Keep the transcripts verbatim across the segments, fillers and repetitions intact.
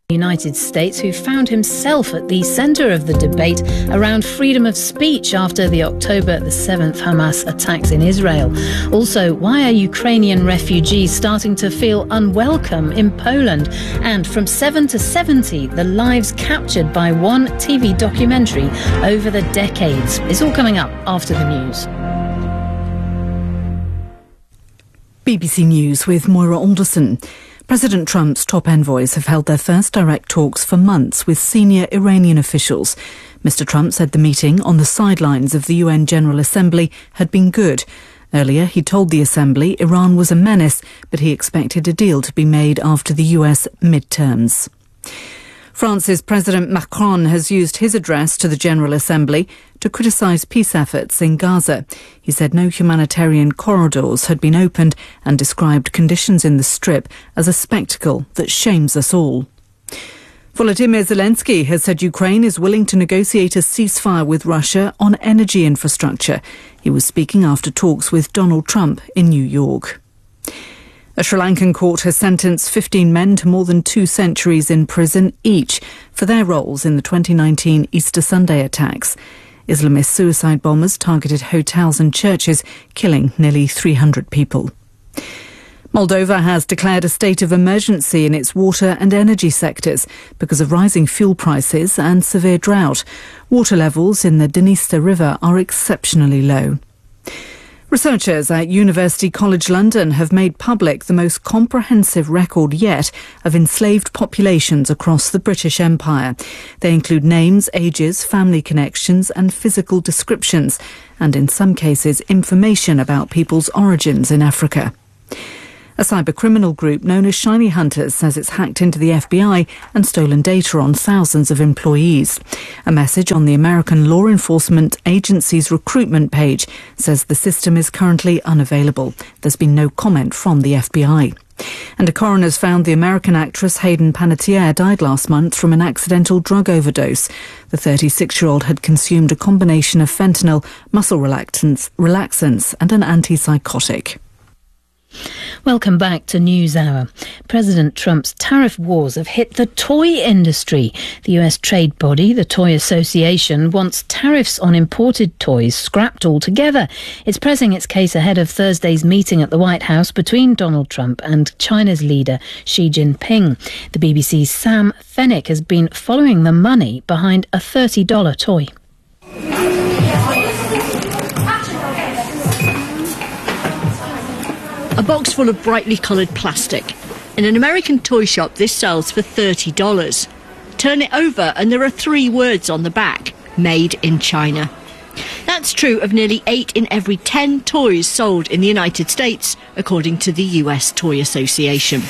United States, who found himself at the centre of the debate around freedom of speech after the October the seventh Hamas attacks in Israel. Also, why are Ukrainian refugees starting to feel unwelcome in Poland? And from seven to seventy, the lives captured by one T V documentary over the decades. It's all coming up after the news. B B C News with Moira Alderson. President Trump's top envoys have held their first direct talks for months with senior Iranian officials. Mister Trump said the meeting on the sidelines of the U N General Assembly had been good. Earlier, he told the Assembly Iran was a menace, but he expected a deal to be made after the U S midterms. France's President Macron has used his address to the General Assembly to criticise peace efforts in Gaza. He said no humanitarian corridors had been opened and described conditions in the Strip as a spectacle that shames us all. Volodymyr Zelensky has said Ukraine is willing to negotiate a ceasefire with Russia on energy infrastructure. He was speaking after talks with Donald Trump in New York. A Sri Lankan court has sentenced fifteen men to more than two centuries in prison each for their roles in the twenty nineteen Easter Sunday attacks. Islamist suicide bombers targeted hotels and churches, killing nearly three hundred people. Moldova has declared a state of emergency in its water and energy sectors because of rising fuel prices and severe drought. Water levels in the Dniester River are exceptionally low. Researchers at University College London have made public the most comprehensive record yet of enslaved populations across the British Empire. They include names, ages, family connections and physical descriptions, and in some cases information about people's origins in Africa. A cybercriminal group known as Shiny Hunters says it's hacked into the F B I and stolen data on thousands of employees. A message on the American Law Enforcement Agency's recruitment page says the system is currently unavailable. There's been no comment from the F B I. And a coroner's found the American actress Hayden Panettiere died last month from an accidental drug overdose. The thirty-six-year-old had consumed a combination of fentanyl, muscle relaxants, relaxants and an antipsychotic. Welcome back to NewsHour. President Trump's tariff wars have hit the toy industry. The U S trade body, the Toy Association, wants tariffs on imported toys scrapped altogether. It's pressing its case ahead of Thursday's meeting at the White House between Donald Trump and China's leader Xi Jinping. The B B C's Sam Fennick has been following the money behind a thirty dollars toy. A box full of brightly coloured plastic. In an American toy shop, this sells for thirty dollars. Turn it over and there are three words on the back: Made in China. That's true of nearly eight in every ten toys sold in the United States, according to the U S Toy Association.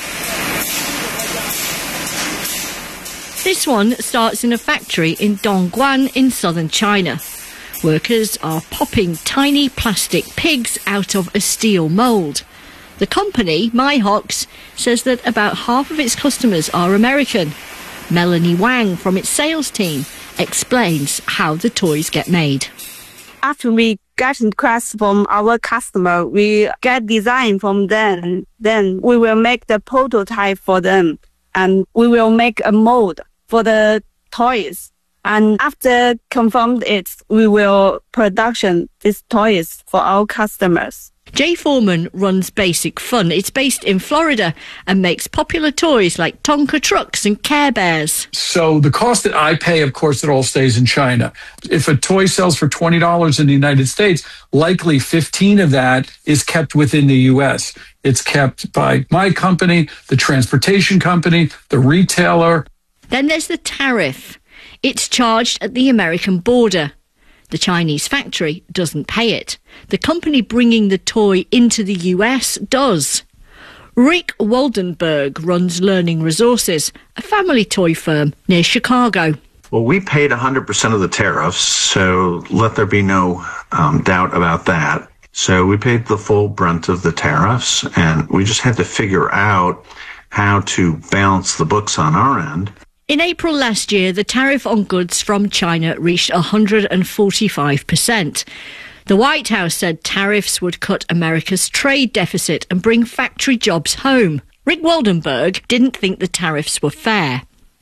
This one starts in a factory in Dongguan in southern China. Workers are popping tiny plastic pigs out of a steel mould. The company, MyHox, says that about half of its customers are American. Melanie Wang from its sales team explains how the toys get made. After we get requests from our customer, we get design from them. Then we will make the prototype for them, and we will make a mold for the toys. And after confirmed it, we will production these toys for our customers. Jay Foreman runs Basic Fun. It's based in Florida and makes popular toys like Tonka trucks and Care Bears. So the cost that I pay, of course, it all stays in China. If a toy sells for twenty dollars in the United States, likely fifteen of that is kept within the U S. It's kept by my company, the transportation company, the retailer. Then there's the tariff. It's charged at the American border. The Chinese factory doesn't pay it. The company bringing the toy into the U S does. Rick Waldenberg runs Learning Resources, a family toy firm near Chicago. Well, we paid one hundred percent of the tariffs, so let there be no um, doubt about that. So we paid the full brunt of the tariffs, and we just had to figure out how to balance the books on our end. In April last year, the tariff on goods from China reached one hundred forty-five percent. The White House said tariffs would cut America's trade deficit and bring factory jobs home. Rick Waldenberg didn't think the tariffs were fair.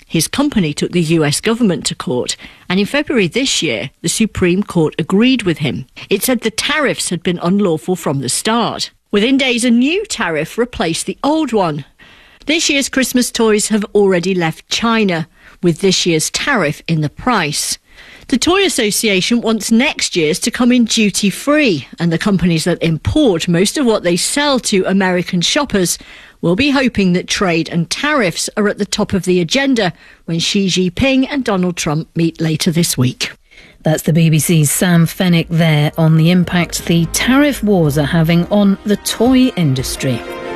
His company took the U S government to court, and in February this year, the Supreme Court agreed with him. It said the tariffs had been unlawful from the start. Within days, a new tariff replaced the old one. This year's Christmas toys have already left China, with this year's tariff in the price. The Toy Association wants next year's to come in duty-free, and the companies that import most of what they sell to American shoppers will be hoping that trade and tariffs are at the top of the agenda when Xi Jinping and Donald Trump meet later this week. That's the B B C's Sam Fennick there on the impact the tariff wars are having on the toy industry.